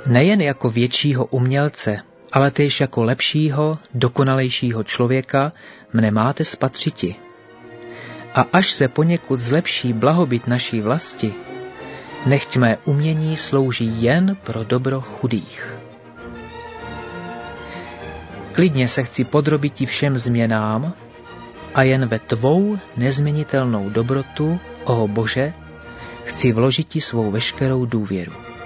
Nejen jako většího umělce, ale též jako lepšího, dokonalejšího člověka mne máte spatřiti. A až se poněkud zlepší blahobyt naší vlasti, nechť mé umění slouží jen pro dobro chudých. Klidně se chci podrobiti všem změnám a jen ve tvou nezměnitelnou dobrotu, ó Bože, chci vložiti svou veškerou důvěru.